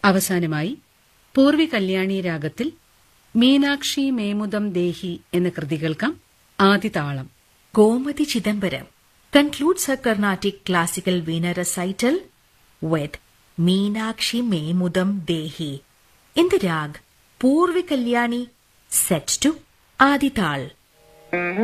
അവസാനമായി പൂർവി കല്യാണി രാഗത്തിൽ മീനാക്ഷി മേമുദം ദേഹി എന്ന കൃതി കേൾക്കാം. ആദിതാളം. Gomati Chidambaram concludes her Carnatic classical Veena recital with Meenakshi Memudam Dehi in the rag Purvi Kalyani set to Adital.